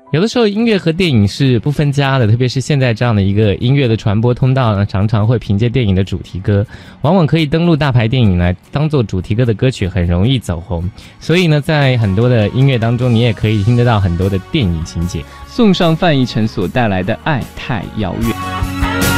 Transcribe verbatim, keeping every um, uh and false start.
有的时候音乐和电影是不分家的，特别是现在这样的一个音乐的传播通道呢，常常会凭借电影的主题歌，往往可以登录大牌电影来当做主题歌的歌曲，很容易走红。所以呢，在很多的音乐当中，你也可以听得到很多的电影情节。 送上范逸臣所带来的《爱太遥远》。